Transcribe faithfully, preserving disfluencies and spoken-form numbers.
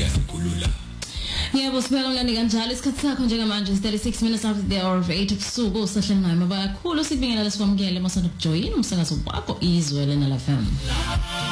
siyafikulula. Yebo sibeka mlandi kanjalo isikhathi sakho njengamanje thirty-six minutes after the hour of eight ebusuku usahleli nayo mabakakhulu sibingelela sikwamukele masana join umsakazo wakho izwe lena la F M.